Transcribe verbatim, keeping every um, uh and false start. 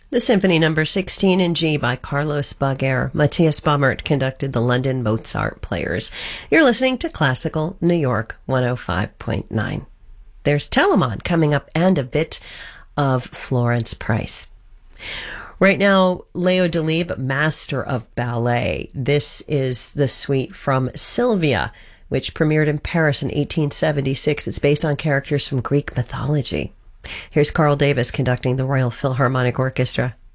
The Symphony Number sixteen in G by Carlos Baguer. Matthias Baumert conducted the London Mozart Players. You're listening to Classical New York one oh five point nine. There's Telemann coming up and a bit of Florence Price. Right now, Leo Delibes, Master of Ballet. This is the suite from Sylvia, which premiered in Paris in eighteen seventy-six. It's based on characters from Greek mythology. Here's Carl Davis conducting the Royal Philharmonic Orchestra.